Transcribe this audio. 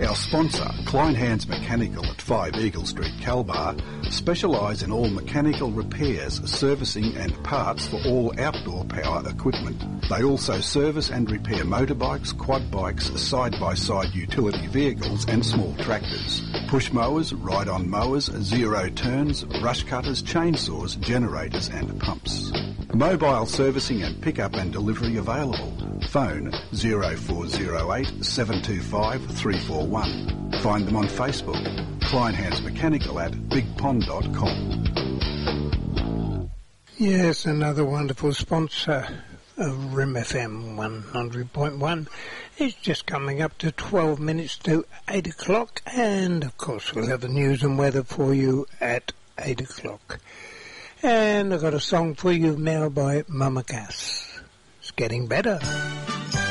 Our sponsor, Klein Hands Mechanical at 5 Eagle Street, Calbar, specialise in all mechanical repairs, servicing and parts for all outdoor power equipment. They also service and repair motorbikes, quad bikes, side-by-side utility vehicles and small tractors. Push mowers, ride-on mowers, zero turns, brush cutters, chainsaws, generators and pumps. Mobile servicing and pick-up and delivery available. Phone 0408 725 341. Find them on Facebook. Klein Hands Mechanical at bigpond.com. Yes, another wonderful sponsor of Rim FM 100.1. It's just coming up to 12 minutes to 8 o'clock, and of course we'll have the news and weather for you at 8 o'clock. And I've got a song for you now by Mama Cass. It's getting better.